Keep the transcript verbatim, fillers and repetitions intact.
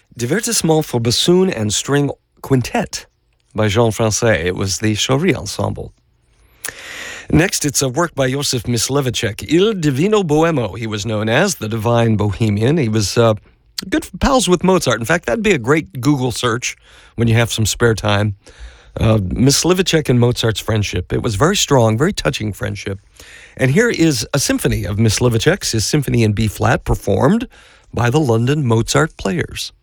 Divertissement for Bassoon and String Quintet by Jean Francais. It was the Chaury Ensemble. Next, it's a work by Josef Myslivacek, Il Divino Boemo, he was known as, the Divine Bohemian. He was uh, good pals with Mozart. In fact, that'd be a great Google search when you have some spare time. Uh, Myslivacek and Mozart's friendship. It was very strong, very touching friendship. And here is a symphony of Myslivacek's, his Symphony in B-flat, performed by the London Mozart Players.